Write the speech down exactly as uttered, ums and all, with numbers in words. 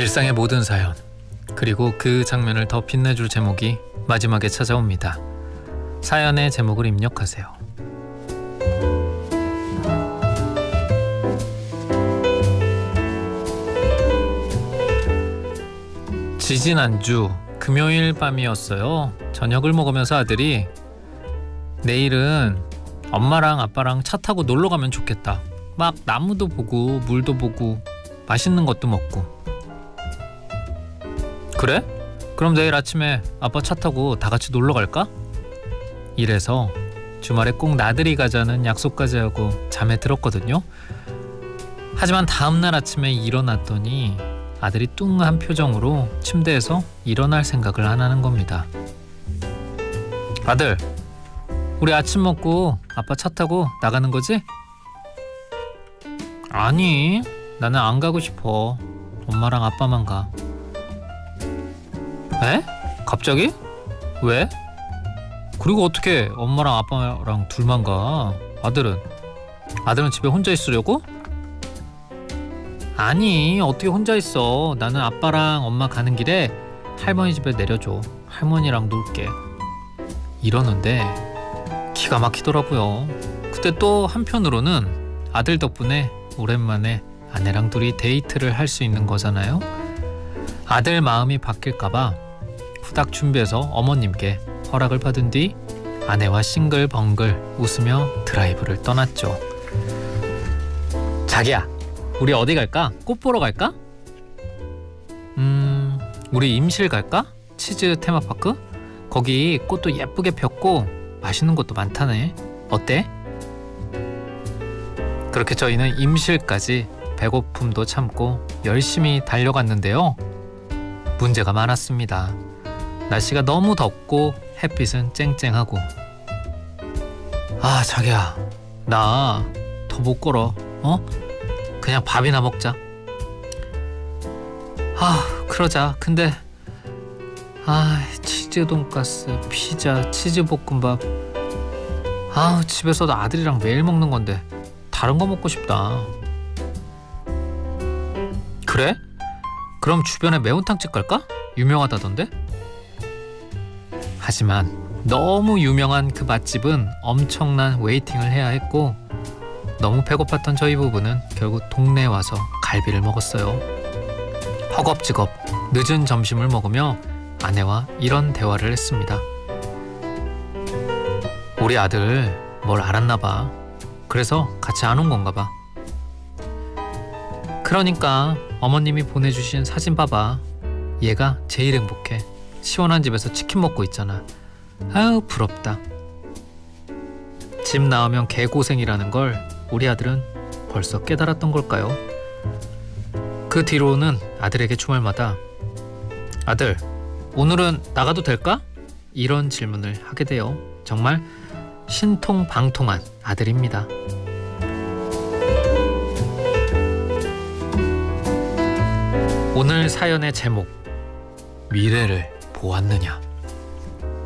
일상의 모든 사연, 그리고 그 장면을 더 빛내줄 제목이 마지막에 찾아옵니다. 사연의 제목을 입력하세요. 지지난주 금요일 밤이었어요. 저녁을 먹으면서 아들이 내일은 엄마랑 아빠랑 차 타고 놀러 가면 좋겠다. 막 나무도 보고 물도 보고 맛있는 것도 먹고. 그래? 그럼 내일 아침에 아빠 차 타고 다 같이 놀러 갈까? 이래서 주말에 꼭 나들이 가자는 약속까지 하고 잠에 들었거든요. 하지만 다음날 아침에 일어났더니 아들이 뚱한 표정으로 침대에서 일어날 생각을 안 하는 겁니다. 아들, 우리 아침 먹고 아빠 차 타고 나가는 거지? 아니, 나는 안 가고 싶어. 엄마랑 아빠만 가. 에? 갑자기? 왜? 그리고 어떻게 엄마랑 아빠랑 둘만 가? 아들은? 아들은 집에 혼자 있으려고? 아니, 어떻게 혼자 있어. 나는 아빠랑 엄마 가는 길에 할머니 집에 내려줘. 할머니랑 놀게. 이러는데 기가 막히더라고요. 그때 또 한편으로는 아들 덕분에 오랜만에 아내랑 둘이 데이트를 할 수 있는 거잖아요. 아들 마음이 바뀔까봐 후딱 준비해서 어머님께 허락을 받은 뒤 아내와 싱글벙글 웃으며 드라이브를 떠났죠. 자기야, 우리 어디 갈까? 꽃 보러 갈까? 음, 우리 임실 갈까? 치즈 테마파크? 거기 꽃도 예쁘게 폈고 맛있는 것도 많다네. 어때? 그렇게 저희는 임실까지 배고픔도 참고 열심히 달려갔는데요. 문제가 많았습니다. 날씨가 너무 덥고 햇빛은 쨍쨍하고. 아, 자기야, 나 더 못 걸어. 어? 그냥 밥이나 먹자. 아, 그러자. 근데 아, 치즈 돈가스, 피자, 치즈 볶음밥. 아, 집에서도 아들이랑 매일 먹는 건데 다른 거 먹고 싶다. 그래? 그럼 주변에 매운탕집 갈까? 유명하다던데? 하지만 너무 유명한 그 맛집은 엄청난 웨이팅을 해야 했고 너무 배고팠던 저희 부부는 결국 동네에 와서 갈비를 먹었어요. 허겁지겁 늦은 점심을 먹으며 아내와 이런 대화를 했습니다. 우리 아들 뭘 알았나 봐. 그래서 같이 안 온 건가 봐. 그러니까 어머님이 보내주신 사진 봐봐. 얘가 제일 행복해. 시원한 집에서 치킨 먹고 있잖아. 아유, 부럽다. 집 나오면 개고생이라는 걸 우리 아들은 벌써 깨달았던 걸까요? 그 뒤로는 아들에게 주말마다 아들, 오늘은 나가도 될까? 이런 질문을 하게 돼요. 정말 신통방통한 아들입니다. 오늘 사연의 제목, 미래를 보았느냐?